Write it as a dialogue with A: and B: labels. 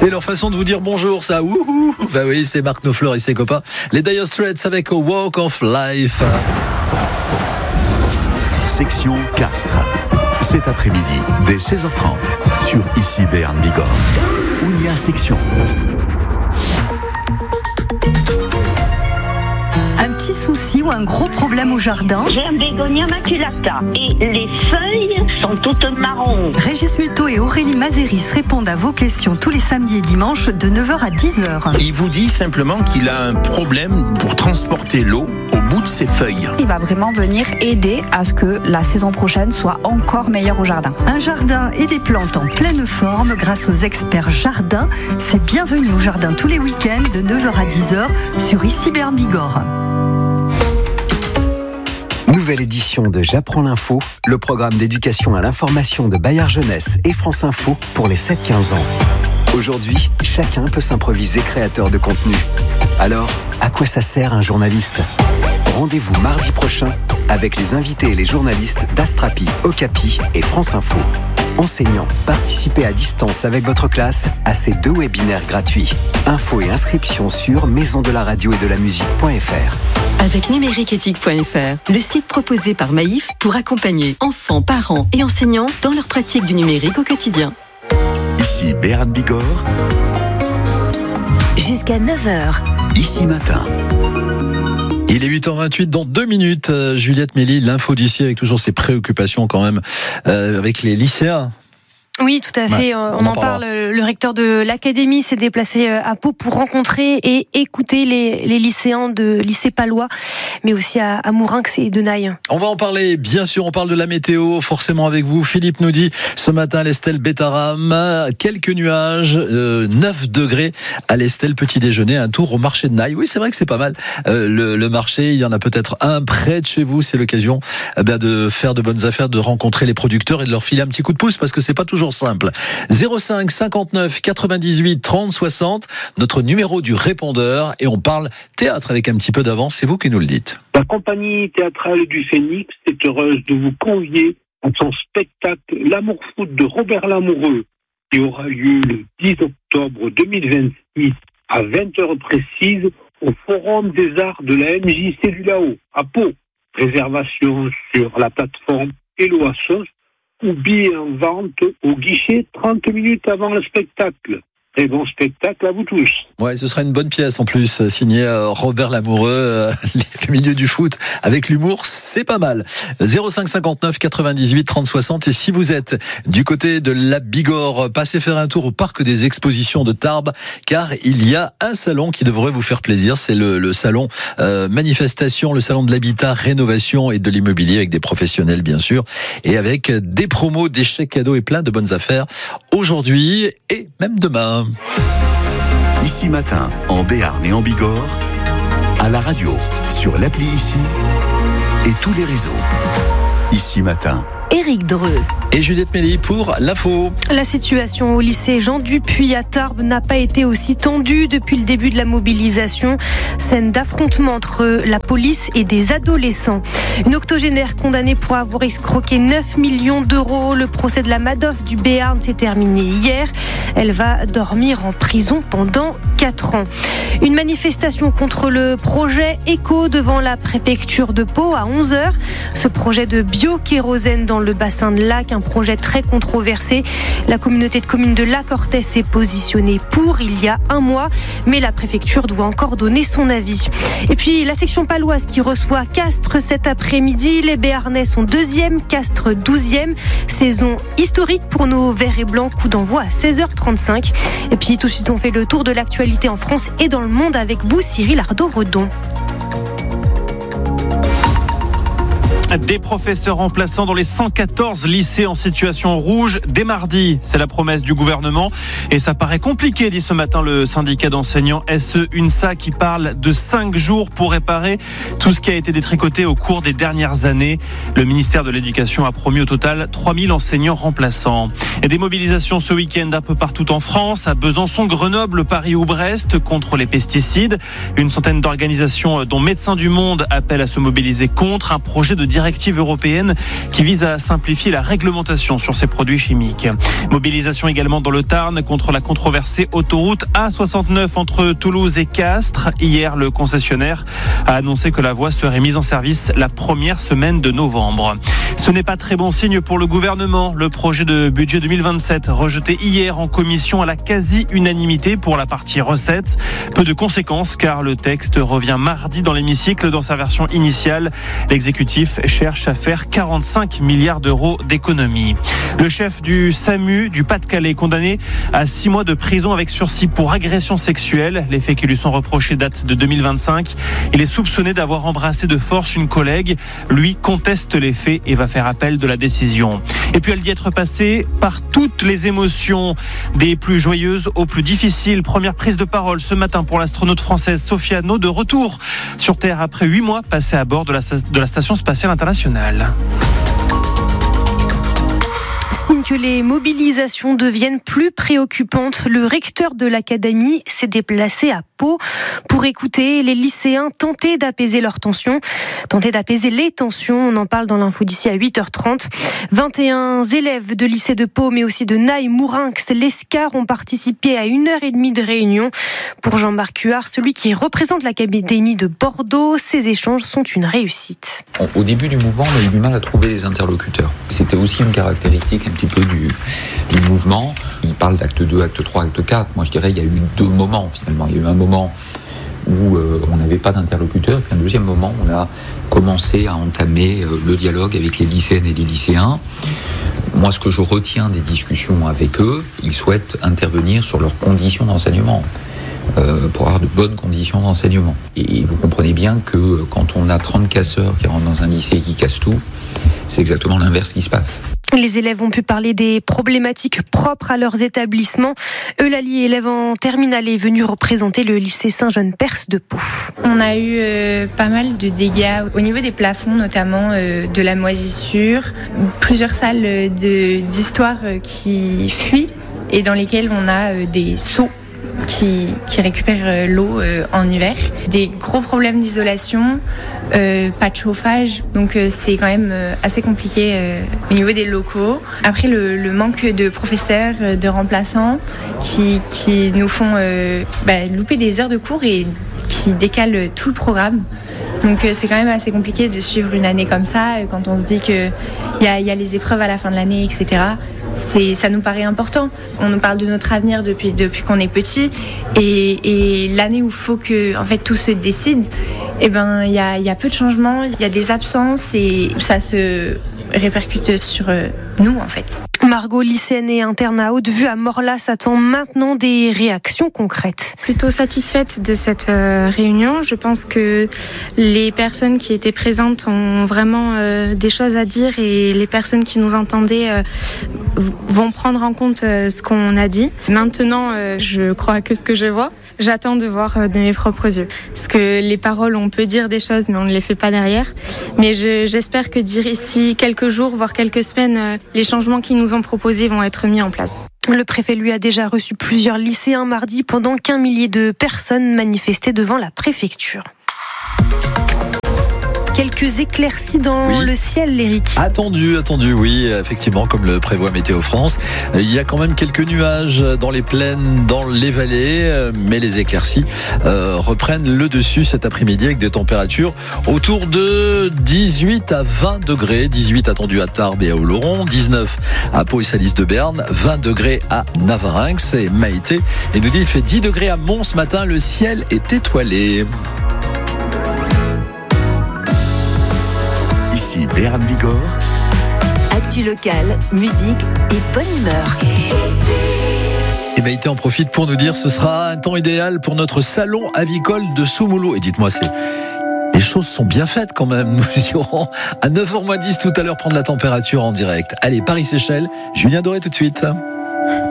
A: C'est leur façon de vous dire bonjour, ça. Wouhou. Bah oui, c'est Marc Knopfler et ses copains. Les Dire Straits avec A Walk of Life.
B: Section Castres. Cet après-midi, dès 16h30, sur Ici Béarn Bigorre. Ounia Section.
C: Petit souci ou un gros problème au jardin?
D: J'ai un bégonia maculata et les feuilles sont toutes marron.
C: Régis Muto et Aurélie Mazéris répondent à vos questions tous les samedis et dimanches de 9h à 10h.
E: Il vous dit simplement qu'il a un problème pour transporter l'eau au bout de ses feuilles.
F: Il va vraiment venir aider à ce que la saison prochaine soit encore meilleure au jardin.
C: Un jardin et des plantes en pleine forme grâce aux experts jardin. C'est bienvenu au jardin tous les week-ends de 9h à 10h sur Ici Béarn Bigorre.
G: Nouvelle édition de J'apprends l'info, le programme d'éducation à l'information de Bayard Jeunesse et France Info pour les 7-15 ans. Aujourd'hui, chacun peut s'improviser créateur de contenu. Alors, à quoi ça sert un journaliste ? Rendez-vous mardi prochain avec les invités et les journalistes d'Astrapi, Okapi et France Info. Enseignants, participez à distance avec votre classe à ces 2 webinaires gratuits. Infos et inscriptions sur maisondelaradio-et-de-la-musique.fr.
H: Avec numériqueéthique.fr, le site proposé par Maïf pour accompagner enfants, parents et enseignants dans leur pratique du numérique au quotidien.
B: Ici Béarn Bigorre.
H: Jusqu'à 9h.
B: Ici Matin.
A: Il est 8h28, dans 2 minutes, Juliette Méli, l'info d'ici avec toujours ses préoccupations quand même avec les lycéens.
I: Oui, tout à fait. On en parle. Le recteur de l'académie s'est déplacé à Pau pour rencontrer et écouter les lycéens de lycée palois, mais aussi à Mourinx et Denaille. On va en parler, bien sûr. On parle de la météo, forcément avec vous. Philippe nous dit ce matin à l'Estelle Bétaram, quelques nuages, 9 degrés à l'Estelle, petit déjeuner, un tour au marché de Naï. Oui, c'est vrai que c'est pas mal. Le marché, il y en a peut-être un près de chez vous. C'est l'occasion de faire de bonnes affaires, de rencontrer les producteurs et de leur filer un petit coup de pouce parce que c'est pas toujours simple. 05 59 98 30 60, notre numéro du répondeur, et on parle théâtre avec un petit peu d'avance, c'est vous qui nous le dites.
J: La compagnie théâtrale du Phénix est heureuse de vous convier à son spectacle L'amour foot de Robert Lamoureux, qui aura lieu le 10 octobre 2026 à 20h précise au Forum des Arts de la MJC du Lao, à Pau. Réservation sur la plateforme Hello Assos ou billets en vente au guichet 30 minutes avant le spectacle. Très bon spectacle à vous tous.
A: Ouais, ce sera une bonne pièce en plus, signée Robert Lamoureux, le milieu du foot avec l'humour, c'est pas mal. 05 59 98 30 60, et si vous êtes du côté de la Bigorre, passez faire un tour au parc des expositions de Tarbes, car il y a un salon qui devrait vous faire plaisir, c'est le salon manifestation, le salon de l'habitat, rénovation et de l'immobilier, avec des professionnels bien sûr, et avec des promos, des chèques cadeaux et plein de bonnes affaires aujourd'hui et même demain.
B: Ici Matin, en Béarn et en Bigorre, à la radio, sur l'appli Ici et tous les réseaux. Ici Matin.
H: Éric Dreux.
A: Et Juliette Méli pour l'info.
I: La situation au lycée Jean Dupuy à Tarbes n'a pas été aussi tendue depuis le début de la mobilisation. Scène d'affrontement entre la police et des adolescents. Une octogénaire condamnée pour avoir escroqué 9 millions d'euros. Le procès de la Madoff du Béarn s'est terminé hier. Elle va dormir en prison pendant 4 ans. Une manifestation contre le projet Éco devant la préfecture de Pau à 11h. Ce projet de bio-kérosène dans le bassin de Lac, un projet très controversé. La communauté de communes de Lac Orthez s'est positionnée pour il y a un mois, mais la préfecture doit encore donner son avis. Et puis la section paloise qui reçoit Castres cet après-midi. Les Béarnais sont 2e, Castres 12e. Saison historique pour nos verts et blancs. Coup d'envoi à 16h35. Et puis tout de suite on fait le tour de l'actualité en France et dans le monde avec vous, Cyril Ardo-Redon.
K: Des professeurs remplaçants dans les 114 lycées en situation rouge dès mardi. C'est la promesse du gouvernement et ça paraît compliqué, dit ce matin le syndicat d'enseignants SE-UNSA, qui parle de 5 jours pour réparer tout ce qui a été détricoté au cours des dernières années. Le ministère de l'Éducation a promis au total 3000 enseignants remplaçants. Et des mobilisations ce week-end un peu partout en France, à Besançon, Grenoble, Paris ou Brest, contre les pesticides. Une centaine d'organisations dont Médecins du Monde appellent à se mobiliser contre un projet de directive directive européenne qui vise à simplifier la réglementation sur ces produits chimiques. Mobilisation également dans le Tarn contre la controversée autoroute A69 entre Toulouse et Castres. Hier, le concessionnaire a annoncé que la voie serait mise en service la première semaine de novembre. Ce n'est pas très bon signe pour le gouvernement. Le projet de budget 2027 rejeté hier en commission à la quasi-unanimité pour la partie recettes. Peu de conséquences car le texte revient mardi dans l'hémicycle dans sa version initiale. L'exécutif cherche à faire 45 milliards d'euros d'économies. Le chef du SAMU du Pas-de-Calais condamné à 6 mois de prison avec sursis pour agression sexuelle. Les faits qui lui sont reprochés datent de 2025. Il est soupçonné d'avoir embrassé de force une collègue. Lui conteste les faits et va faire appel de la décision. Et puis elle dit être passée par toutes les émotions, des plus joyeuses aux plus difficiles. Première prise de parole ce matin pour l'astronaute française Sophie Anno, de retour sur Terre après 8 mois passés à bord de la Station spatiale internationale.
I: Signe que les mobilisations deviennent plus préoccupantes. Le recteur de l'académie s'est déplacé à Pau pour écouter les lycéens tenter d'apaiser leurs tensions, tenter d'apaiser les tensions. On en parle dans l'info d'ici à 8h30. 21 élèves de lycée de Pau, mais aussi de Naï, Mourinx, l'Escar ont participé à 1h30 de réunion. Pour Jean-Marc Huard, celui qui représente l'académie de Bordeaux, ces échanges sont une réussite.
L: Au début du mouvement, on a eu du mal à trouver des interlocuteurs. C'était aussi une caractéristique un petit peu du mouvement. Il parle d'acte 2, acte 3, acte 4. Moi, je dirais qu'il y a eu 2 moments, finalement. Il y a eu un moment où on n'avait pas d'interlocuteur, puis un deuxième moment où on a commencé à entamer le dialogue avec les lycéennes et les lycéens. Moi, ce que je retiens des discussions avec eux, ils souhaitent intervenir sur leurs conditions d'enseignement. Pour avoir de bonnes conditions d'enseignement. Et vous comprenez bien que quand on a 30 casseurs qui rentrent dans un lycée et qui cassent tout, c'est exactement l'inverse qui se passe.
I: Les élèves ont pu parler des problématiques propres à leurs établissements. Eulalie, élève en terminale, est venue représenter le lycée Saint-Jean-Perse de Pau.
M: On a eu pas mal de dégâts au niveau des plafonds, notamment de la moisissure, plusieurs salles d'histoire qui fuient et dans lesquelles on a des seaux qui récupèrent l'eau en hiver. Des gros problèmes d'isolation, pas de chauffage, donc c'est quand même assez compliqué au niveau des locaux. Après le manque de professeurs, de remplaçants qui nous font louper des heures de cours et qui décalent tout le programme. Donc c'est quand même assez compliqué de suivre une année comme ça quand on se dit qu'il y a les épreuves à la fin de l'année, etc. Ça nous paraît important. On nous parle de notre avenir depuis qu'on est petit et l'année où il faut que en fait tout se décide, il y a peu de changements, il y a des absences et ça se répercute sur nous en fait.
I: Margot, lycéenne et interne à Haute-Vue à Morlas, attend maintenant des réactions concrètes.
N: Plutôt satisfaite de cette réunion. Je pense que les personnes qui étaient présentes ont vraiment des choses à dire et les personnes qui nous entendaient vont prendre en compte ce qu'on a dit. Maintenant, je crois que ce que je vois. J'attends de voir de mes propres yeux. Parce que les paroles, on peut dire des choses, mais on ne les fait pas derrière. Mais j'espère que d'ici quelques jours, voire quelques semaines, les changements qui nous ont proposés vont être mis en place.
I: Le préfet, lui, a déjà reçu plusieurs lycéens mardi pendant qu'1 millier de personnes manifestaient devant la préfecture. Quelques éclaircies dans le ciel, Eric.
A: Attendu, oui, effectivement, comme le prévoit Météo France. Il y a quand même quelques nuages dans les plaines, dans les vallées, mais les éclaircies reprennent le dessus cet après-midi avec des températures autour de 18 à 20 degrés. 18 attendus à Tarbes et à Oloron, 19 à Pau et Salis de Berne, 20 degrés à Navarinx et Maïté. Et nous dit il fait 10 degrés à Mons ce matin, le ciel est étoilé.
B: Ici Béarn Bigorre.
H: Actu locale, musique et bonne humeur.
A: Et Maïté en profite pour nous dire ce sera un temps idéal pour notre salon avicole de Soumoulou. Et dites-moi, les choses sont bien faites quand même. Nous irons à 9h-10 tout à l'heure prendre la température en direct. Allez, Paris-Séchelles, Julien Doré tout de suite.